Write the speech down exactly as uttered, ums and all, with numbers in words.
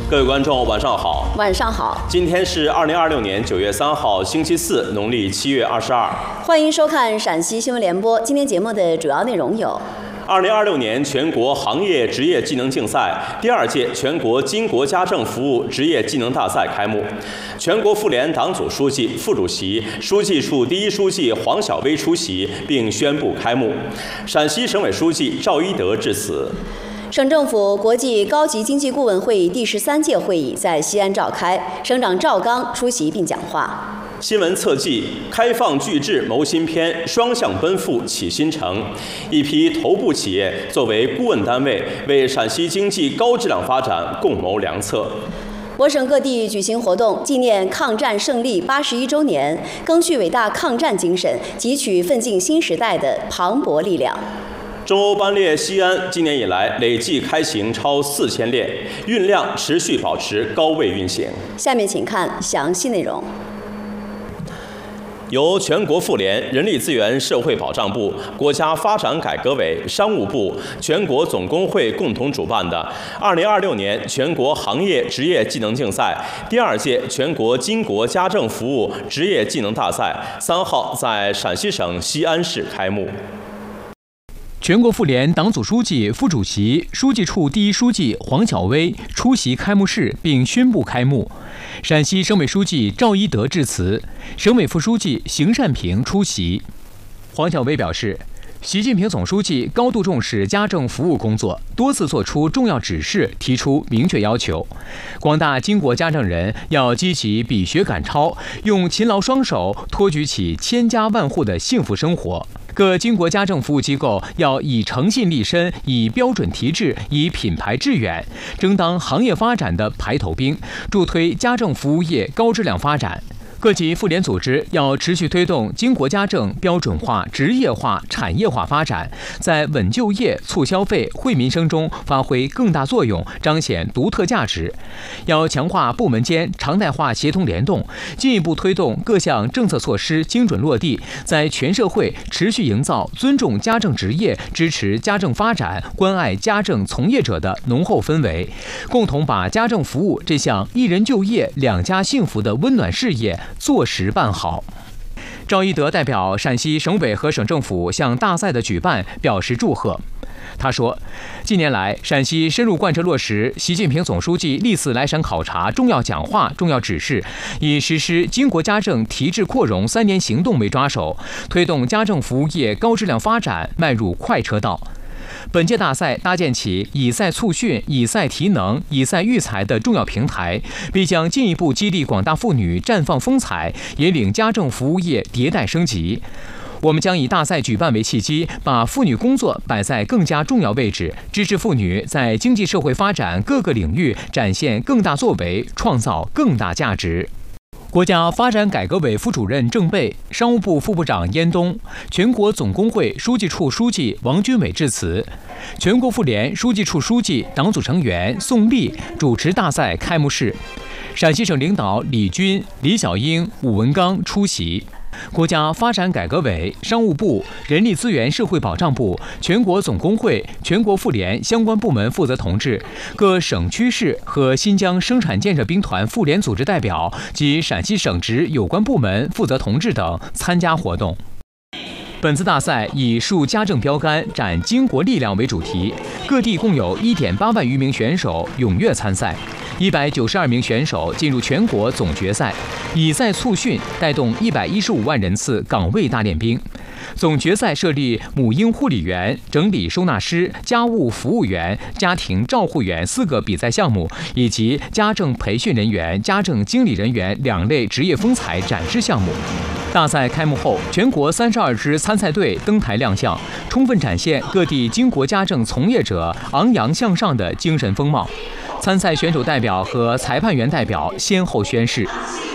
各位观众，晚上好。 晚上好。 今天是二零二六年九月三号，星期四，农历七月二十二。 欢迎收看陕西新闻联播。今天节目的主要内容有： 二零二六年全国行业职业技能竞赛第二届全国经国家政服务职业技能大赛开幕。全国妇联党组书记、副主席、书记处第一书记黄晓薇出席并宣布开幕。陕西省委书记赵一德致辞。 省政府国际高级经济顾问会议第十三届会议在西安召开，省长赵刚出席并讲话。 新闻侧记：开放巨制谋新篇，双向奔赴启新城。一批头部企业作为顾问单位，为陕西经济高质量发展共谋良策。 我省各地举行活动，纪念抗战胜利八十一周年，赓续伟大抗战精神，汲取奋进新时代的磅礴力量。 中欧班列西安今年以来累计开行超四千列，运量持续保持高位运行。 下面请看详细内容。 由全国妇联、人力资源社会保障部、国家发展改革委、商务部、全国总工会共同主办的二零二六年全国行业职业技能竞赛第二届全国经国家政服务职业技能大赛，三号在陕西省西安市开幕。 全国妇联党组书记、副主席、书记处第一书记黄晓薇出席开幕式并宣布开幕。陕西省委书记赵一德致辞，省委副书记邢善平出席。黄晓薇表示，习近平总书记高度重视家政服务工作，多次作出重要指示，提出明确要求。广大经国家政人要积极比学赶超，用勤劳双手托举起千家万户的幸福生活。各经国家政服务机构要以诚信立身，以标准提质，以品牌致远，争当行业发展的排头兵，助推家政服务业高质量发展。各级妇联组织要持续推动经国家政标准化、职业化、产业化发展，在稳就业、促消费、惠民生中发挥更大作用，彰显独特价值。要强化部门间常态化协同联动，进一步推动各项政策措施精准落地，在全社会持续营造尊重家政职业、支持家政发展、关爱家政从业者的浓厚氛围，共同把家政服务这项一人就业、两家幸福的温暖事业做实办好。赵一德代表陕西省委和省政府向大赛的举办表示祝贺。他说，近年来，陕西深入贯彻落实习近平总书记历次来陕考察重要讲话、重要指示，以实施经国家政提质扩容三年行动为抓手，推动家政服务业高质量发展迈入快车道。本届大赛搭建起以赛促训、以赛提能、以赛育才的重要平台，必将进一步激励广大妇女绽放风采，引领家政服务业迭代升级。我们将以大赛举办为契机，把妇女工作摆在更加重要位置，支持妇女在经济社会发展各个领域展现更大作为，创造更大价值。国家发展改革委副主任郑贝、商务部副部长燕东、全国总工会书记处书记王军伟致辞，全国妇联书记处书记、党组成员宋丽主持大赛开幕式，陕西省领导李军、李小英、武文刚出席。国家发展改革委、商务部、人力资源社会保障部、全国总工会、全国妇联相关部门负责同志、各省区市和新疆生产建设兵团妇联组织代表及陕西省直有关部门负责同志等参加活动。本次大赛以树家政标杆、展经国力量为主题，各地共有 一点八万余名选手踊跃参赛，一百九十二名选手进入全国总决赛，以赛促训，带动一百一十五万人次岗位大练兵。总决赛设立母婴护理员、整理收纳师、家务服务员、家庭照护员四个比赛项目，以及家政培训人员、家政经理人员两类职业风采展示项目。大赛开幕后，全国三十二支参赛队登台亮相，充分展现各地经国家政从业者昂扬向上的精神风貌。参赛选手代表和裁判员代表先后宣誓。